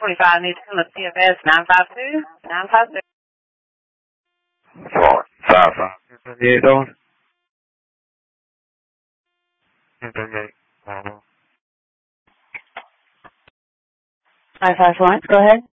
45 needs to come to CFS 952. 952. 455. $28. 38. 551, go ahead.